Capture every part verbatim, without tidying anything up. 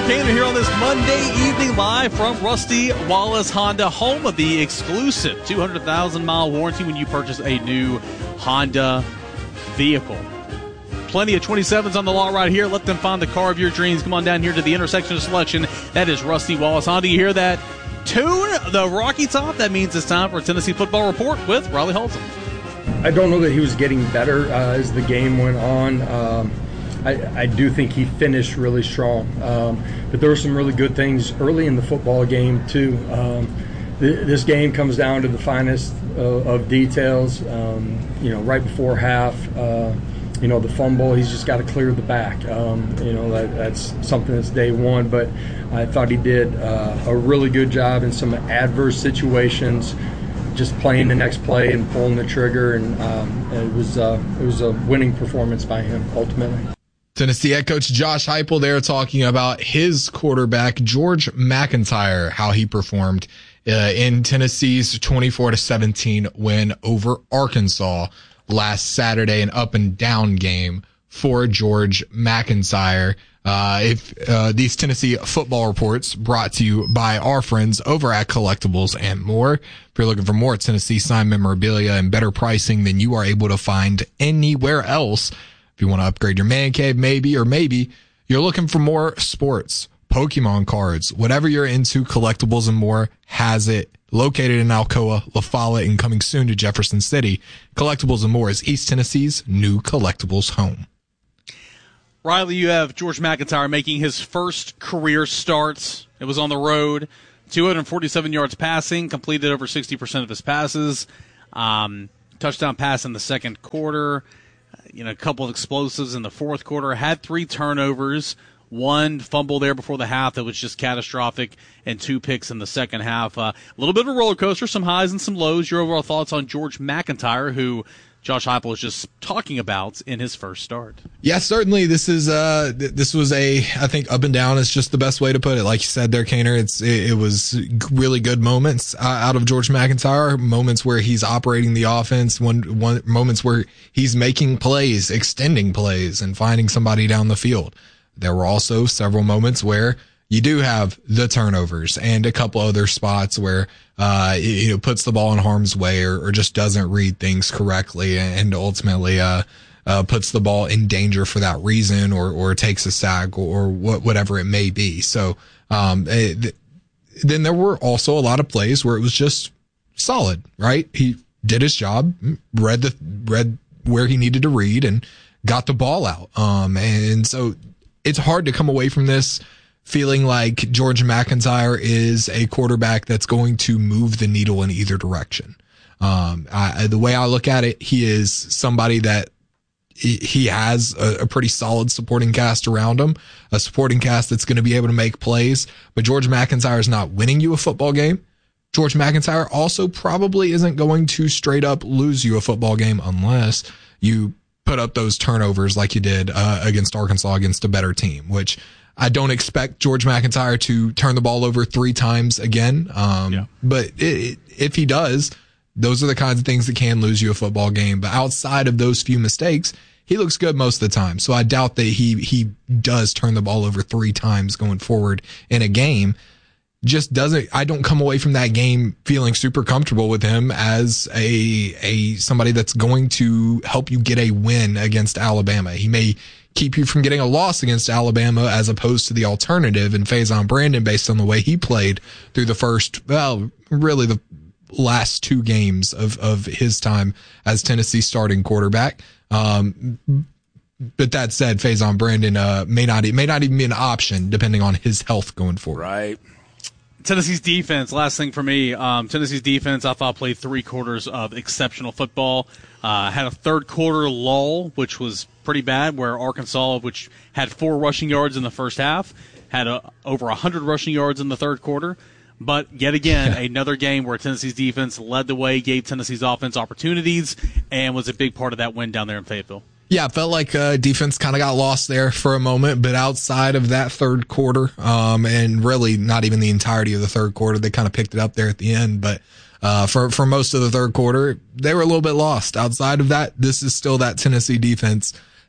Kaner here on this Monday evening, live from Rusty Wallace Honda, home of the exclusive two hundred thousand mile warranty when you purchase a new Honda vehicle. Plenty of twenty-sevens on the law right here. Let them find the car of your dreams. Come on down here to the intersection of selection. That is Rusty Wallace Honda. You hear that tune, the Rocky Top? That means it's time for a Tennessee Football Report with Riley Halton. I don't know that he was getting better uh, as the game went on. Um, I, I do think he finished really strong. Um, but there were some really good things early in the football game, too. Um, th- this game comes down to the finest uh, of details. Um, you know, right before half, uh, you know, the fumble, he's just got to clear the back. Um, you know, that, that's something that's day one. But I thought he did uh, a really good job in some adverse situations, just playing the next play and pulling the trigger. And um, it was uh, it was a winning performance by him, ultimately. Tennessee head coach Josh Heupel there talking about his quarterback, George McIntyre, how he performed uh, in Tennessee's twenty-four to seventeen win over Arkansas last Saturday, an up and down game for George McIntyre. Uh, if uh, these Tennessee football reports brought to you by our friends over at Collectibles and More. If you're looking for more Tennessee signed memorabilia and better pricing than you are able to find anywhere else, if you want to upgrade your man cave, maybe, or maybe you're looking for more sports, Pokemon cards, whatever you're into, Collectibles and More has it. Located in Alcoa, La Follette, and coming soon to Jefferson City, Collectibles and More is East Tennessee's new collectibles home. Riley, you have George McIntyre making his first career start. It was on the road, two hundred forty-seven yards passing, completed over sixty percent of his passes, um, touchdown pass in the second quarter. You know, a couple of explosives in the fourth quarter, had three turnovers, one fumble there before the half that was just catastrophic, and two picks in the second half. Uh, a little bit of a roller coaster, some highs and some lows. Your overall thoughts on George McIntyre, who Josh Heupel was just talking about in his first start? Yeah, certainly. This is uh, th- this was a, I think, up and down is just the best way to put it. Like you said there, Kaner, it's it, it was really good moments uh, out of George McIntyre. Moments where he's operating the offense. One one moments where he's making plays, extending plays, and finding somebody down the field. There were also several moments where you do have the turnovers and a couple other spots where uh you know puts the ball in harm's way or, or just doesn't read things correctly and ultimately uh, uh puts the ball in danger for that reason or or takes a sack or, or what whatever it may be. So um it, then there were also a lot of plays where it was just solid, right? He did his job, read the read where he needed to read and got the ball out. Um and so it's hard to come away from this feeling like George McIntyre is a quarterback that's going to move the needle in either direction. Um, I, the way I look at it, he is somebody that he has a, a pretty solid supporting cast around him, a supporting cast that's going to be able to make plays. But George McIntyre is not winning you a football game. George McIntyre also probably isn't going to straight up lose you a football game unless you put up those turnovers like you did uh, against Arkansas against a better team, which I don't expect George McIntyre to turn the ball over three times again. Um, yeah. But it, it, if he does, those are the kinds of things that can lose you a football game. But outside of those few mistakes, he looks good most of the time. So I doubt that he, he does turn the ball over three times going forward in a game. Just doesn't, I don't come away from that game feeling super comfortable with him as a, a, somebody that's going to help you get a win against Alabama. He may keep you from getting a loss against Alabama as opposed to the alternative in Faison Brandon based on the way he played through the first, well, really the last two games of, of his time as Tennessee starting quarterback. Um, but that said, Faison Brandon, uh, may not, may not even be an option depending on his health going forward. Right. Tennessee's defense, last thing for me, um, Tennessee's defense, I thought played three quarters of exceptional football. Uh, had a third quarter lull, which was pretty bad, where Arkansas, which had four rushing yards in the first half, had a, over one hundred rushing yards in the third quarter. But yet again, another game where Tennessee's defense led the way, gave Tennessee's offense opportunities, and was a big part of that win down there in Fayetteville. Yeah, it felt like uh, defense kind of got lost there for a moment, but outside of that third quarter, um, and really not even the entirety of the third quarter, they kind of picked it up there at the end. But uh, for for most of the third quarter, they were a little bit lost. Outside of that, this is still that Tennessee defense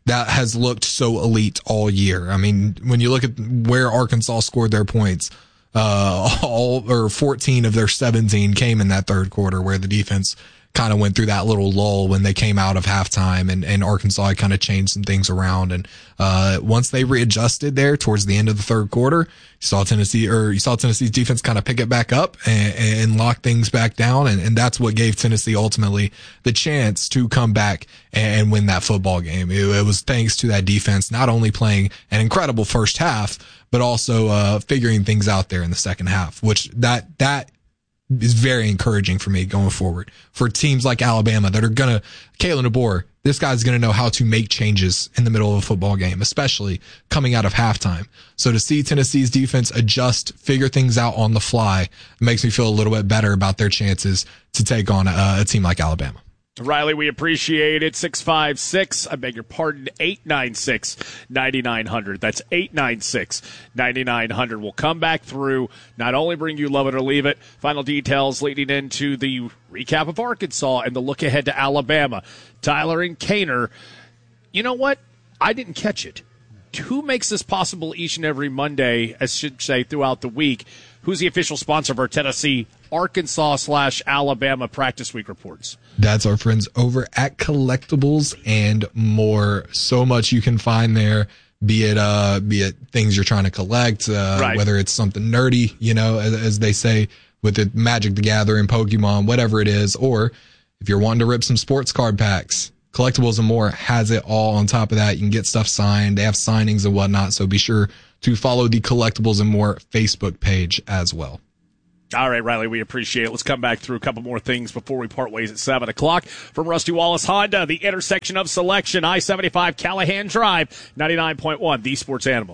that has looked so elite all year. I mean, when you look at where Arkansas scored their points, uh, all or fourteen of their seventeen came in that third quarter, where the defense kind of went through that little lull when they came out of halftime, and, and Arkansas had kind of changed some things around. And, uh, once they readjusted there towards the end of the third quarter, you saw Tennessee, or you saw Tennessee's defense kind of pick it back up and, and lock things back down. And, and that's what gave Tennessee ultimately the chance to come back and win that football game. It, it was thanks to that defense, not only playing an incredible first half, but also, uh, figuring things out there in the second half, which that, that, is very encouraging for me going forward for teams like Alabama that are going to, Kalen DeBoer, this guy's going to know how to make changes in the middle of a football game, especially coming out of halftime. So to see Tennessee's defense adjust, figure things out on the fly, makes me feel a little bit better about their chances to take on a, a team like Alabama. Riley, we appreciate it. six five six, I beg your pardon, eight nine six, nine nine zero zero. That's eight nine six, nine nine zero zero. We'll come back through, not only bring you Love It or Leave It, final details leading into the recap of Arkansas and the look ahead to Alabama. Tyler and Kaner, you know what? I didn't catch it. Who makes this possible each and every Monday, I should say, throughout the week? Who's the official sponsor of our Tennessee, Arkansas slash Alabama practice week reports? That's our friends over at Collectibles and More. So much you can find there, be it uh, be it things you're trying to collect, uh, right. whether it's something nerdy, you know, as, as they say with the Magic the Gathering, Pokemon, whatever it is, or if you're wanting to rip some sports card packs, Collectibles and More has it all. On top of that, you can get stuff signed. They have signings and whatnot, so be sure to follow the Collectibles and More Facebook page as well. All right, Riley, we appreciate it. Let's come back through a couple more things before we part ways at seven o'clock. From Rusty Wallace Honda, the intersection of selection, I seventy-five Callahan Drive, ninety-nine point one, The Sports Animal.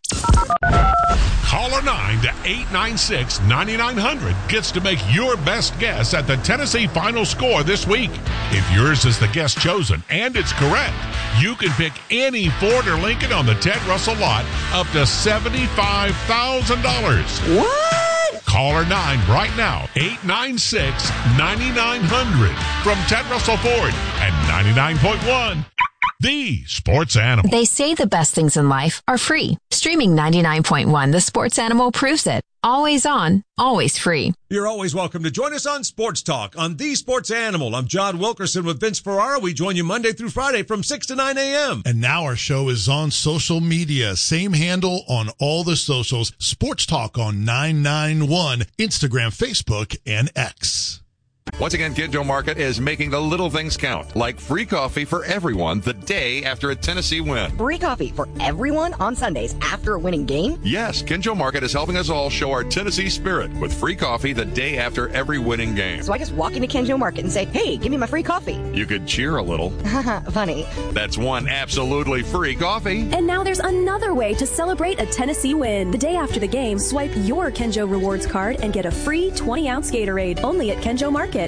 Caller nine to eight nine six, nine nine zero zero gets to make your best guess at the Tennessee final score this week. If yours is the guess chosen and it's correct, you can pick any Ford or Lincoln on the Ted Russell lot up to seventy-five thousand dollars. What? Caller nine right now, eight nine six, nine nine zero zero from Ted Russell Ford and ninety-nine point one. The Sports Animal. They say the best things in life are free. Streaming ninety-nine point one, The Sports Animal proves it. Always on, always free. You're always welcome to join us on Sports Talk on The Sports Animal. I'm John Wilkerson with Vince Ferrara. We join you Monday through Friday from six to nine a.m. And now our show is on social media. Same handle on all the socials. Sports Talk on nine nine one, Instagram, Facebook, and X. Once again, Kinjo Market is making the little things count, like free coffee for everyone the day after a Tennessee win. Free coffee for everyone on Sundays after a winning game? Yes, Kinjo Market is helping us all show our Tennessee spirit with free coffee the day after every winning game. So I just walk into Kinjo Market and say, hey, give me my free coffee. You could cheer a little. Funny. That's one absolutely free coffee. And now there's another way to celebrate a Tennessee win. The day after the game, swipe your Kinjo Rewards card and get a free twenty-ounce Gatorade only at Kinjo Market.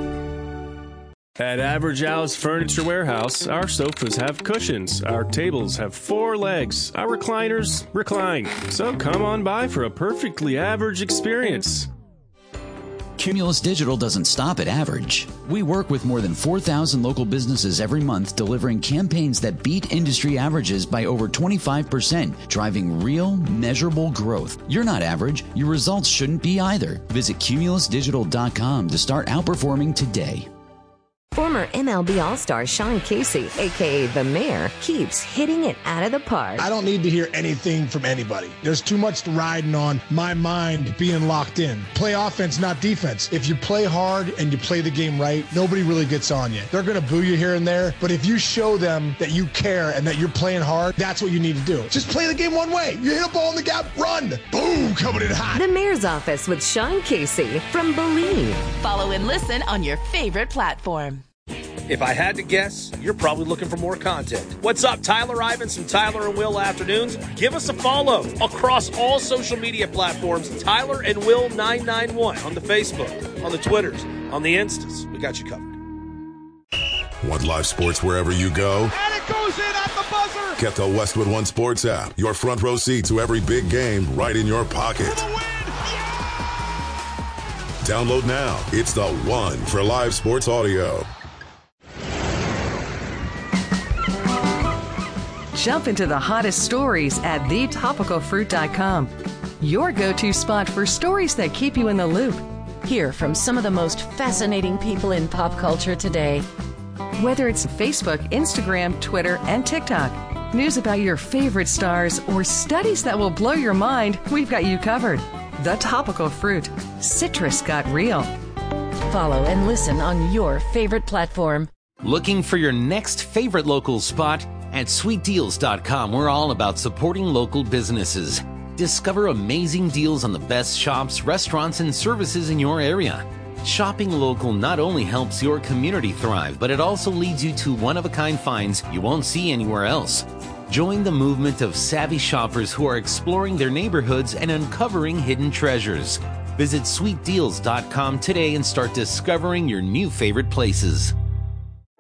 At Average Al's Furniture Warehouse, our sofas have cushions, our tables have four legs, our recliners recline. So come on by for a perfectly average experience. Cumulus Digital doesn't stop at average. We work with more than four thousand local businesses every month, delivering campaigns that beat industry averages by over twenty-five percent, driving real, measurable growth. You're not average. Your results shouldn't be either. Visit cumulus digital dot com to start outperforming today. Former M L B All-Star Sean Casey, a k a. The Mayor, keeps hitting it out of the park. I don't need to hear anything from anybody. There's too much riding on my mind being locked in. Play offense, not defense. If you play hard and you play the game right, nobody really gets on you. They're going to boo you here and there, but if you show them that you care and that you're playing hard, that's what you need to do. Just play the game one way. You hit a ball in the gap, run. Boom, coming in hot. The Mayor's Office with Sean Casey from Believe. Follow and listen on your favorite platform. If I had to guess, you're probably looking for more content. What's up, Tyler Ivins from Tyler and Will Afternoons? Give us a follow across all social media platforms, Tyler and Will nine nine one, on the Facebook, on the Twitters, on the Instas. We got you covered. Want live sports wherever you go? And it goes in at the buzzer! Get the Westwood One Sports app. Your front row seat to every big game right in your pocket. Download now. It's the one for live sports audio. Jump into the hottest stories at the topical fruit dot com. Your go-to spot for stories that keep you in the loop. Hear from some of the most fascinating people in pop culture today. Whether it's Facebook, Instagram, Twitter, and TikTok, news about your favorite stars, or studies that will blow your mind, we've got you covered. The Topical Fruit. Citrus got real. Follow and listen on your favorite platform. Looking for your next favorite local spot? At sweet deals dot com, we're all about supporting local businesses. Discover amazing deals on the best shops, restaurants, and services in your area. Shopping local not only helps your community thrive, but it also leads you to one-of-a-kind finds you won't see anywhere else. Join the movement of savvy shoppers who are exploring their neighborhoods and uncovering hidden treasures. Visit sweet deals dot com today and start discovering your new favorite places.